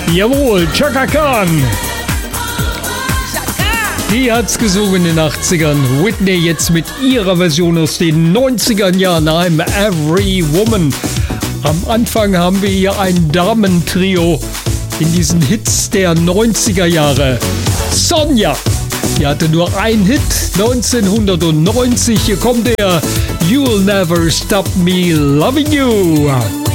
Jawohl, Chaka Khan. Die hat's gesungen in den 80ern. Whitney jetzt mit ihrer Version aus den 90er Jahren. I'm Every Woman. Am Anfang haben wir hier ein Damentrio in diesen Hits der 90er Jahre. Sonja, die hatte nur einen Hit 1990. Hier kommt der You'll Never Stop Me Loving You.